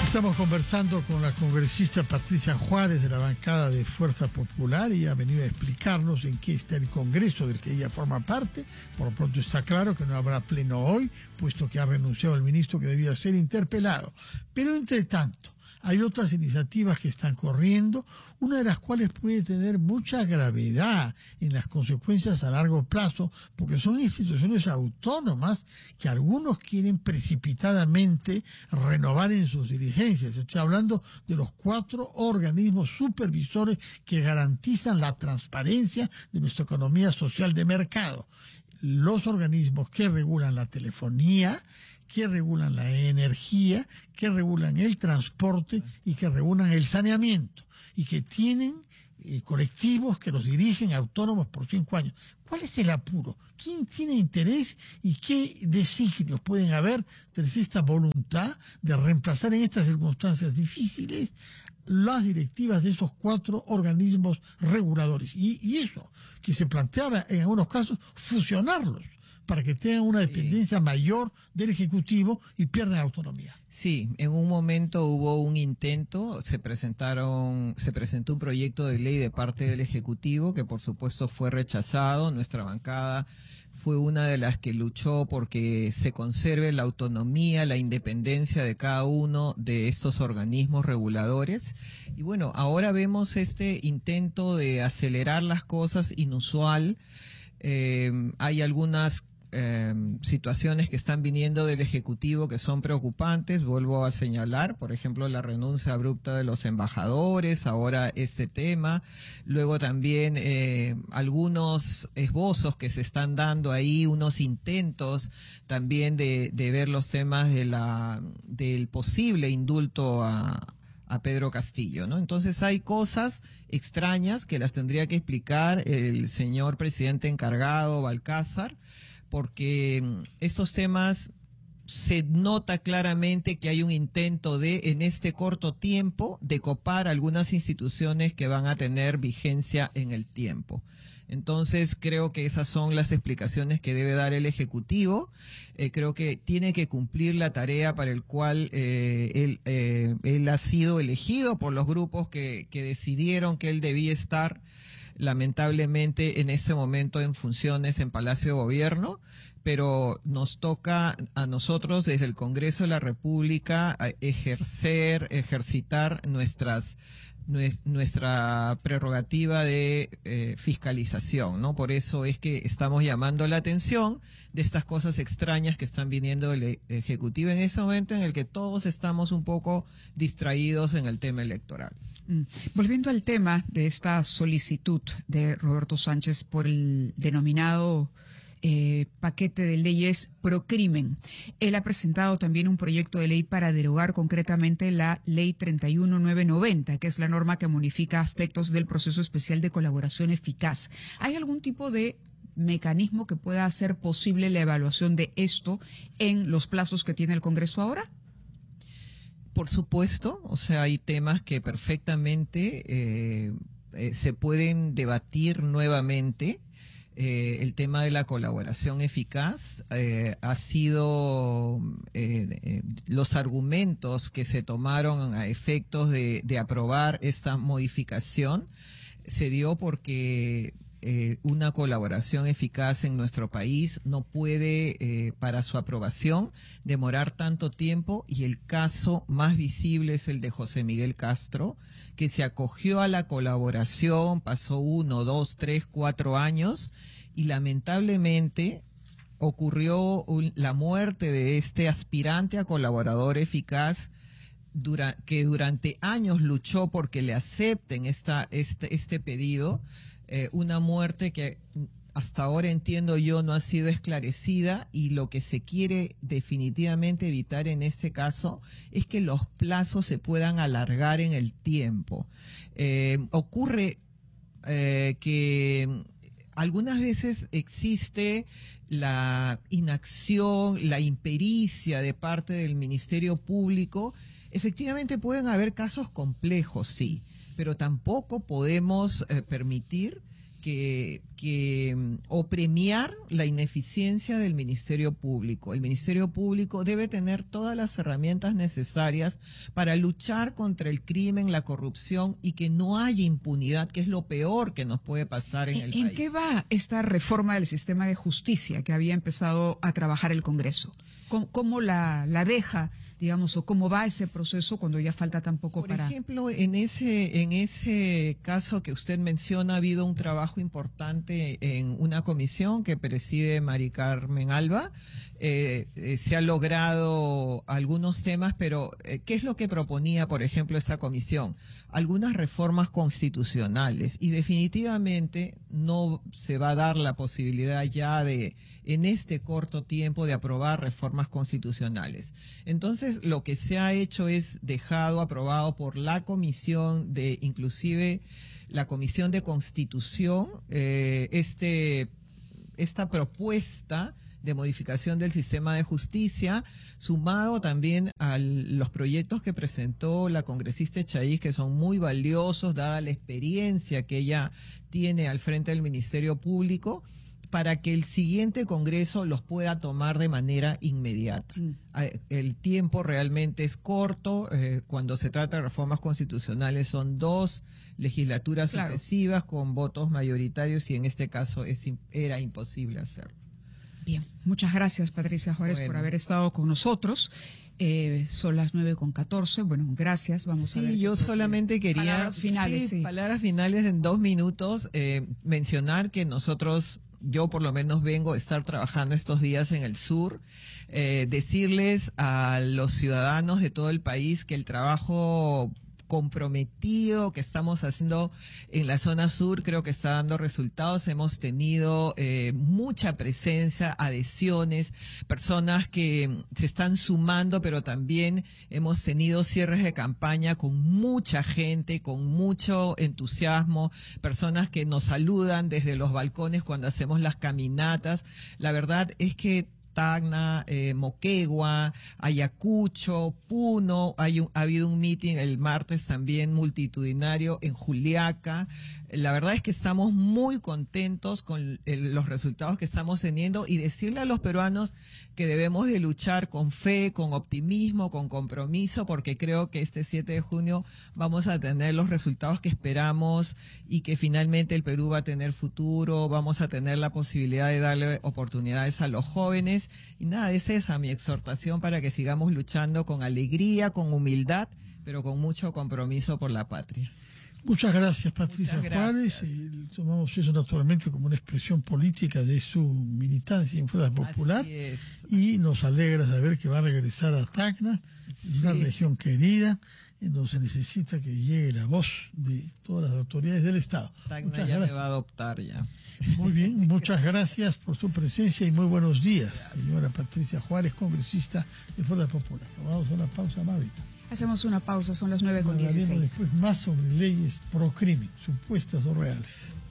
Estamos conversando con la congresista Patricia Juárez de la bancada de Fuerza Popular y ha venido a explicarnos en qué está el Congreso del que ella forma parte. Por lo pronto está claro que no habrá pleno hoy, puesto que ha renunciado el ministro que debía ser interpelado. Pero entre tanto, hay otras iniciativas que están corriendo, una de las cuales puede tener mucha gravedad en las consecuencias a largo plazo, porque son instituciones autónomas que algunos quieren precipitadamente renovar en sus dirigencias. Estoy hablando de los 4 organismos supervisores que garantizan la transparencia de nuestra economía social de mercado. Los organismos que regulan la telefonía, que regulan la energía, que regulan el transporte y que regulan el saneamiento, y que tienen colectivos que los dirigen autónomos por 5 años. ¿Cuál es el apuro? ¿Quién tiene interés y qué designios pueden haber tras esta voluntad de reemplazar en estas circunstancias difíciles las directivas de esos 4 organismos reguladores? Y eso, que se planteaba en algunos casos, fusionarlos para que tengan una dependencia mayor del Ejecutivo y pierdan autonomía. Sí, en un momento hubo un intento, se presentó un proyecto de ley de parte del Ejecutivo que por supuesto fue rechazado. Nuestra bancada fue una de las que luchó porque se conserve la autonomía, la independencia de cada uno de estos organismos reguladores. Y bueno, ahora vemos este intento de acelerar las cosas inusual. Hay algunas situaciones que están viniendo del Ejecutivo que son preocupantes. Vuelvo a señalar, por ejemplo, la renuncia abrupta de los embajadores, ahora este tema, luego también algunos esbozos que se están dando ahí, unos intentos también de ver los temas del posible indulto a Pedro Castillo, ¿no? Entonces hay cosas extrañas que las tendría que explicar el señor presidente encargado, Balcázar, porque estos temas se nota claramente que hay un intento de, en este corto tiempo, de copar algunas instituciones que van a tener vigencia en el tiempo. Entonces creo que esas son las explicaciones que debe dar el Ejecutivo. Creo que tiene que cumplir la tarea para el cual él ha sido elegido por los grupos que decidieron que él debía estar, lamentablemente en este momento en funciones en Palacio de Gobierno, pero nos toca a nosotros desde el Congreso de la República ejercitar nuestra prerrogativa de fiscalización, ¿no? Por eso es que estamos llamando la atención de estas cosas extrañas que están viniendo del Ejecutivo en ese momento en el que todos estamos un poco distraídos en el tema electoral. Volviendo al tema de esta solicitud de Roberto Sánchez por el denominado paquete de leyes pro crimen. Él ha presentado también un proyecto de ley para derogar concretamente la ley 31990, que es la norma que modifica aspectos del proceso especial de colaboración eficaz. ¿Hay algún tipo de mecanismo que pueda hacer posible la evaluación de esto en los plazos que tiene el Congreso ahora? Por supuesto, o sea, hay temas que perfectamente se pueden debatir nuevamente. El tema de la colaboración eficaz ha sido los argumentos que se tomaron a efectos de aprobar esta modificación se dio porque una colaboración eficaz en nuestro país no puede, para su aprobación, demorar tanto tiempo, y el caso más visible es el de José Miguel Castro, que se acogió a la colaboración, pasó 1, 2, 3, 4 años, y lamentablemente ocurrió la muerte de este aspirante a colaborador eficaz, que durante años luchó porque le acepten este pedido, una muerte que hasta ahora entiendo yo no ha sido esclarecida, y lo que se quiere definitivamente evitar en este caso es que los plazos se puedan alargar en el tiempo. Ocurre que algunas veces existe la inacción, la impericia de parte del Ministerio Público. Efectivamente pueden haber casos complejos, sí, pero tampoco podemos permitir o premiar la ineficiencia del Ministerio Público. El Ministerio Público debe tener todas las herramientas necesarias para luchar contra el crimen, la corrupción y que no haya impunidad, que es lo peor que nos puede pasar en el país. ¿En qué va esta reforma del sistema de justicia que había empezado a trabajar el Congreso? ¿Cómo la deja, digamos, o cómo va ese proceso cuando ya falta tan poco para...? Por ejemplo, en ese caso que usted menciona, ha habido un trabajo importante en una comisión que preside Mari Carmen Alba. Se han logrado algunos temas, pero ¿qué es lo que proponía, por ejemplo, esa comisión? Algunas reformas constitucionales, y definitivamente no se va a dar la posibilidad ya en este corto tiempo, de aprobar reformas constitucionales. Entonces, lo que se ha hecho es aprobado por la comisión inclusive la Comisión de Constitución, esta propuesta de modificación del sistema de justicia, sumado también a los proyectos que presentó la congresista Chaís, que son muy valiosos, dada la experiencia que ella tiene al frente del Ministerio Público, para que el siguiente Congreso los pueda tomar de manera inmediata. El tiempo realmente es corto. Cuando se trata de reformas constitucionales son 2 legislaturas sucesivas con votos mayoritarios, y en este caso era imposible hacerlo. Bien, muchas gracias, Patricia Juárez, por haber estado con nosotros. Son las 9:14. Bueno, gracias. Vamos a ver. Yo solamente quería... Palabras finales, palabras finales en 2 minutos. Mencionar que yo por lo menos vengo a estar trabajando estos días en el sur. Decirles a los ciudadanos de todo el país que el trabajo comprometido que estamos haciendo en la zona sur creo que está dando resultados. Hemos tenido mucha presencia, adhesiones, personas que se están sumando, pero también hemos tenido cierres de campaña con mucha gente, con mucho entusiasmo, personas que nos saludan desde los balcones cuando hacemos las caminatas. La verdad es que Tacna, Moquegua, Ayacucho, Puno, ha habido un meeting el martes también multitudinario en Juliaca. La verdad es que estamos muy contentos con los resultados que estamos teniendo, y decirle a los peruanos que debemos de luchar con fe, con optimismo, con compromiso, porque creo que este 7 de junio vamos a tener los resultados que esperamos y que finalmente el Perú va a tener futuro, vamos a tener la posibilidad de darle oportunidades a los jóvenes. Y nada, es esa mi exhortación, para que sigamos luchando con alegría, con humildad, pero con mucho compromiso por la patria. Muchas gracias, Patricia Juárez. Tomamos eso naturalmente como una expresión política de su militancia en Fuerza Popular. Así es. Y nos alegra saber que va a regresar a Tacna, una región querida, en donde se necesita que llegue la voz de todas las autoridades del Estado. Tacna ya me va a adoptar ya. Muy bien, muchas gracias por su presencia y muy buenos días, señora Patricia Juárez, congresista de Fuerza Popular. Vamos a una pausa, Mavi. Hacemos una pausa, son las 9:16. Hablaremos después más sobre leyes pro crimen, supuestas o reales.